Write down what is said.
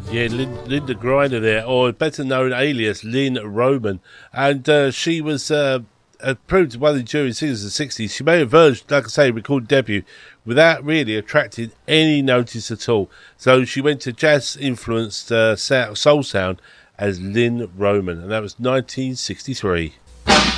Yeah, Linda Grinder there, or better known alias Lynn Roman. And she was approved one of the jury singers of the 60s. She made a version, like I say, recorded debut without really attracting any notice at all. So she went to jazz-influenced soul sound as Lynn Roman, and that was 1963.